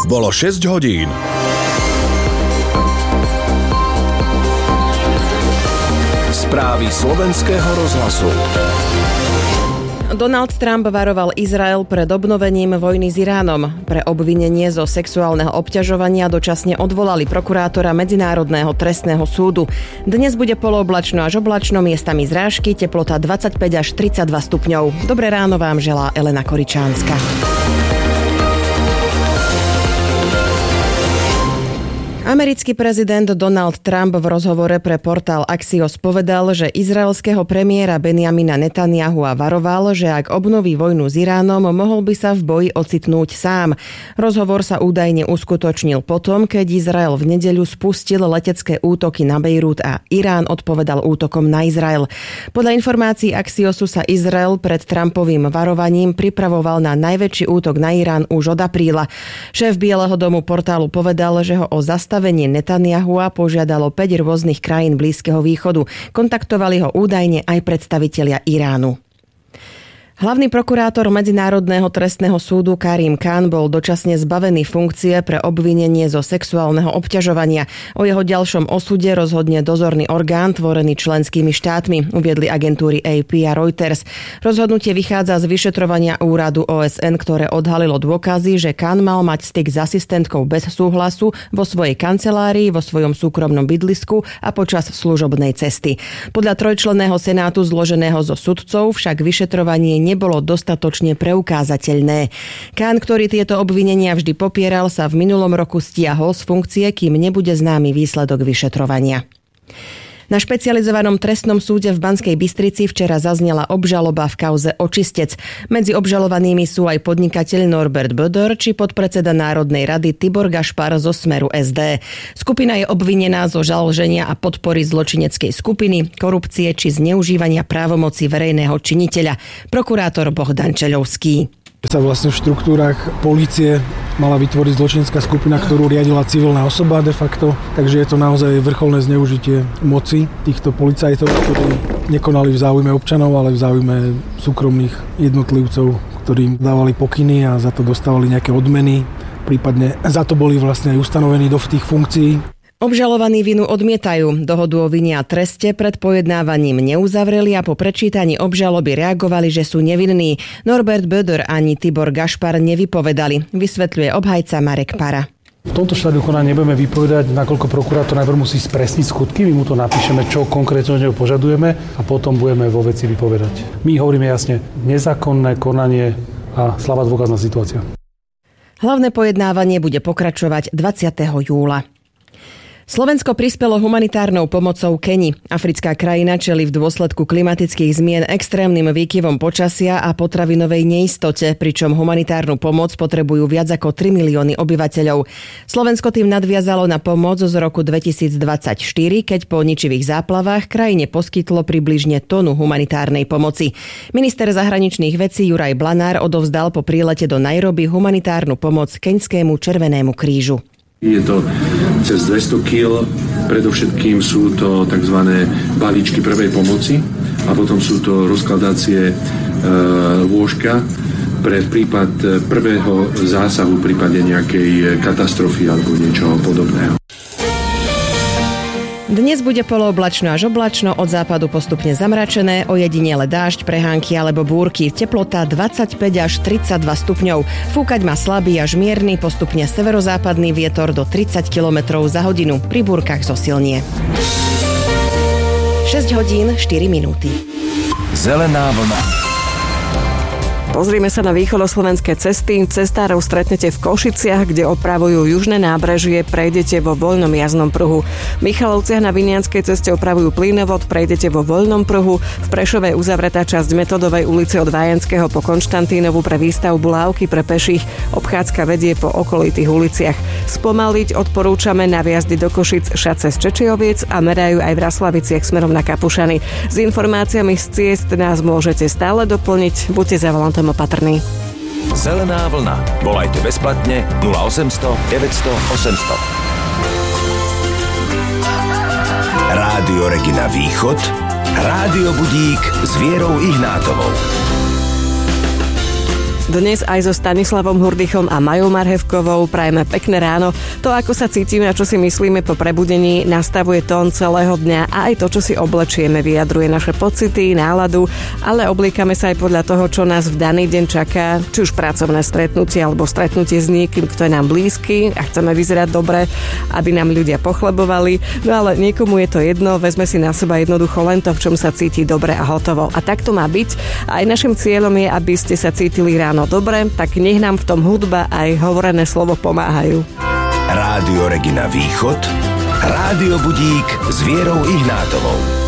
Bolo 6 hodín. Správy slovenského rozhlasu. Donald Trump varoval Izrael pred obnovením vojny s Iránom. Pre obvinenie zo sexuálneho obťažovania dočasne odvolali prokurátora Medzinárodného trestného súdu. Dnes bude polooblačno až oblačno, miestami zrážky, teplota 25 až 32 stupňov. Dobré ráno vám želá Elena Koričánska. Americký prezident Donald Trump v rozhovore pre portál Axios povedal, že izraelského premiéra Benjamina Netanyahua varoval, že ak obnoví vojnu s Iránom, mohol by sa v boji ocitnúť sám. Rozhovor sa údajne uskutočnil potom, keď Izrael v nedeľu spustil letecké útoky na Bejrút a Irán odpovedal útokom na Izrael. Podľa informácií Axiosu sa Izrael pred Trumpovým varovaním pripravoval na najväčší útok na Irán už od apríla. Šéf Bieleho domu portálu povedal, že ho o zastavenie Netanyahua požiadalo 5 rôznych krajín Blízkeho východu. Kontaktovali ho údajne aj predstavitelia Iránu. Hlavný prokurátor Medzinárodného trestného súdu Karim Khan bol dočasne zbavený funkcie pre obvinenie zo sexuálneho obťažovania. O jeho ďalšom osude rozhodne dozorný orgán tvorený členskými štátmi, uviedli agentúry AP a Reuters. Rozhodnutie vychádza z vyšetrovania úradu OSN, ktoré odhalilo dôkazy, že Khan mal mať styk s asistentkou bez súhlasu vo svojej kancelárii, vo svojom súkromnom bydlisku a počas služobnej cesty. Podľa trojčlenného senátu zloženého zo sudcov však vyšetrovanie nebolo dostatočne preukázateľné. Khan, ktorý tieto obvinenia vždy popieral, sa v minulom roku stiahol z funkcie, kým nebude známy výsledok vyšetrovania. Na špecializovanom trestnom súde v Banskej Bystrici včera zaznela obžaloba v kauze Očistec. Medzi obžalovanými sú aj podnikateľ Norbert Böder či podpredseda Národnej rady Tibor Gašpar zo Smeru SD. Skupina je obvinená zo založenia a podpory zločineckej skupiny, korupcie či zneužívania právomoci verejného činiteľa. Prokurátor Bohdan Čeľovský. Sa vlastne v štruktúrach polície mala vytvoriť zločinecká skupina, ktorú riadila civilná osoba de facto. Takže je to naozaj vrcholné zneužitie moci týchto policajtov, ktorí nekonali v záujme občanov, ale v záujme súkromných jednotlivcov, ktorým dávali pokyny a za to dostávali nejaké odmeny. Prípadne za to boli vlastne aj ustanovení do tých funkcií. Obžalovaní vinu odmietajú. Dohodu o vine a treste pred pojednávaním neuzavreli a po prečítaní obžaloby reagovali, že sú nevinní. Norbert Böder ani Tibor Gašpar nevypovedali, vysvetľuje obhajca Marek Para. V tomto štádiu konania nebudeme vypovedať, nakoľko prokurátor najprv musí spresniť skutky, my mu to napíšeme, čo konkrétne od neho požadujeme a potom budeme vo veci vypovedať. My hovoríme jasne, nezákonné konanie a slabá dôkazná situácia. Hlavné pojednávanie bude pokračovať 20. júla. Slovensko prispelo humanitárnou pomocou Keni. Africká krajina čelí v dôsledku klimatických zmien extrémnym výkyvom počasia a potravinovej neistote, pričom humanitárnu pomoc potrebujú viac ako 3 milióny obyvateľov. Slovensko tým nadviazalo na pomoc z roku 2024, keď po ničivých záplavách krajine poskytlo približne tonu humanitárnej pomoci. Minister zahraničných vecí Juraj Blanár odovzdal po prílete do Nairobi humanitárnu pomoc Keňskému Červenému krížu. Je to cez 200 kg, predovšetkým sú to tzv. Balíčky prvej pomoci a potom sú to rozkladacie lôžka pre prípad prvého zásahu v prípade nejakej katastrofy alebo niečoho podobného. Dnes bude polooblačno až oblačno, od západu postupne zamračené, ojedinele dážď, prehánky alebo búrky. Teplota 25 až 32 stupňov. Fúkať má slabý až mierny, postupne severozápadný vietor do 30 km za hodinu. Pri búrkach zosilnie. 6 hodín 4 minúty. Zelená vlna. Pozrime sa na východoslovenské cesty. Cestárov stretnete v Košiciach, kde opravujú južné nábrežie, prejdete vo voľnom jazdnom pruhu. V Michalovciach na Vinianskej ceste opravujú plynovod, prejdete vo voľnom pruhu. V Prešove je uzavretá časť Metodovej ulice od Vajenského po Konštantínovu pre výstavbu lávky pre peších. Obchádzka vedie po okolitých uliciach. Spomaliť odporúčame na výjazdy do Košic Šace z Čečijoviec a merajú aj v Raslaviciach smerom na Kapušany. S informáciami z ciest nás môžete stále doplniť. Buďte za volantom opatrní. Zelená vlna. Volajte bezplatne 0800 900 800. Rádio Regina Východ. Rádio Budík s Vierou Ihnátovou. Dnes aj so Stanislavom Hurdychom a Majou Marhevkovou prajeme pekné ráno. To, ako sa cítime a čo si myslíme po prebudení, nastavuje tón celého dňa a aj to, čo si oblečieme, vyjadruje naše pocity, náladu, ale oblíkame sa aj podľa toho, čo nás v daný deň čaká, či už pracovné stretnutie alebo stretnutie s niekým, kto je nám blízky a chceme vyzerať dobre, aby nám ľudia pochlebovali. No ale niekomu je to jedno, vezme si na seba jednoducho len to, v čom sa cíti dobre a hotovo. A tak to má byť. A aj našim cieľom je, aby ste sa cítili ráno dobre, tak nech nám v tom hudba aj hovorené slovo pomáhajú. Rádio Regina Východ, Rádio Budík s Vierou Ihnátovou.